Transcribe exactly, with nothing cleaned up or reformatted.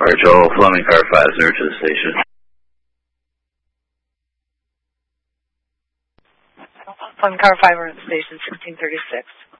Alright, Joel, Fleming car five zero to the station. Fleming car five zero to the station, sixteen thirty-six.